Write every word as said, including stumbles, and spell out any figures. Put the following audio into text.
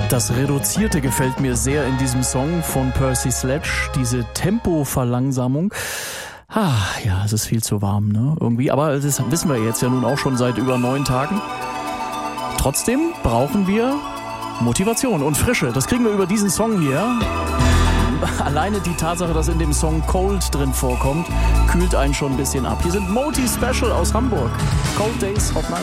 Das Reduzierte gefällt mir sehr in diesem Song von Percy Sledge, diese Tempoverlangsamung. Ah, ja, es ist viel zu warm, ne? Irgendwie, aber das wissen wir jetzt ja nun auch schon seit über neun Tagen. Trotzdem brauchen wir Motivation und Frische. Das kriegen wir über diesen Song hier. Alleine die Tatsache, dass in dem Song Cold drin vorkommt, kühlt einen schon ein bisschen ab. Hier sind Moti Special aus Hamburg. Cold Days, Hot Nights.